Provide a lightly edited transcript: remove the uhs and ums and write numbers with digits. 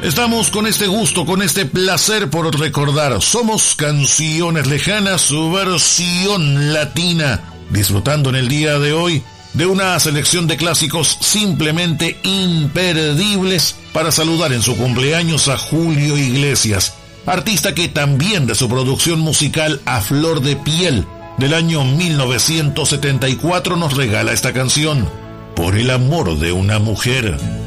Estamos con este gusto, con este placer por recordar. Somos Canciones Lejanas, su versión latina, disfrutando en el día de hoy de una selección de clásicos simplemente imperdibles para saludar en su cumpleaños a Julio Iglesias, artista que también de su producción musical A Flor de Piel del año 1974 nos regala esta canción, Por el amor de una mujer.